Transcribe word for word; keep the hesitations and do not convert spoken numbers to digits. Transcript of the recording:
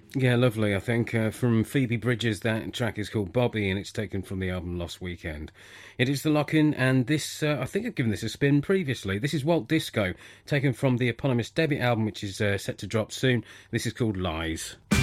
Yeah, lovely. I think uh, from Phoebe Bridgers, that track is called Bobby, and it's taken from the album Lost Weekend. It is the lock-in, and this uh, I think I've given this a spin previously. This is Walt Disco, taken from the eponymous debut album, which is uh, set to drop soon. This is called Lies.